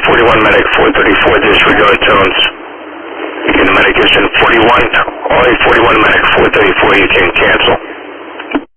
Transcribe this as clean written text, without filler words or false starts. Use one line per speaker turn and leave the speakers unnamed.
41 medic, 434, disregard tones. The medic is in 41, only 41 medic, 434, you can cancel.